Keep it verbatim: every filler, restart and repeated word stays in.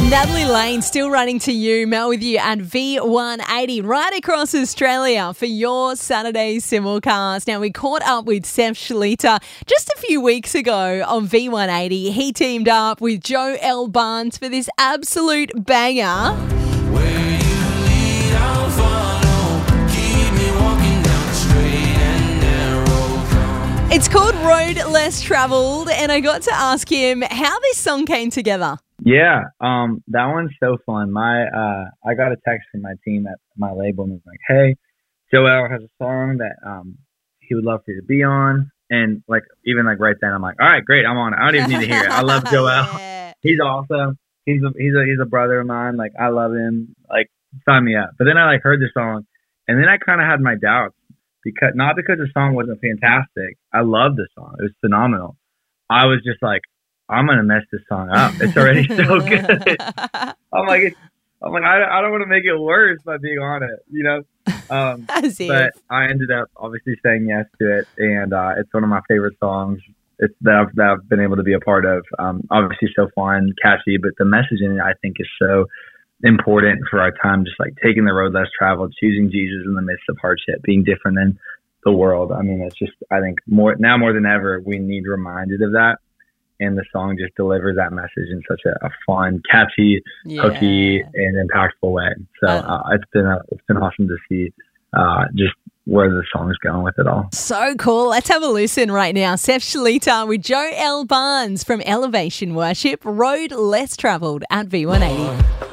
Natalie Lane still running to you, Mel with you at V one eighty right across Australia for your Saturday simulcast. Now, we caught up with Seth Shalita just a few weeks ago on V one eighty. He teamed up with Joe L. Barnes for this absolute banger. It's called Road Less Travelled, and I got to ask him how this song came together. Yeah, um, that one's so fun. My, uh, I got a text from my team at my label and was like, "Hey, Joel has a song that um he would love for you to be on." And like even like right then, I'm like, "All right, great, I'm on it. I don't even need to hear it. I love Joel. Yeah. He's awesome. He's a, he's a he's a brother of mine. Like I love him. Like sign me up." But then I like heard the song, and then I kind of had my doubts because not because the song wasn't fantastic. I loved the song. It was phenomenal. I was just like, I'm gonna mess this song up. It's already so good. I'm like, it's, I'm like, I, I don't want to make it worse by being on it, you know. Um, but I ended up obviously saying yes to it, and uh, it's one of my favorite songs. It's that I've, that I've been able to be a part of. Um, obviously, so fun, catchy, but the message in it I think is so important for our time. Just like taking the road less traveled, choosing Jesus in the midst of hardship, being different than the world. I mean, it's just I think more now more than ever we need reminded of that. And the song just delivers that message in such a, a fun, catchy, yeah. hooky, and impactful way. So uh, it's been a, it's been awesome to see uh, just where the song's going with it all. So cool. Let's have a listen right now. Seth Shalita with Joe L. Barnes from Elevation Worship, Road Less Travelled at V one eighty.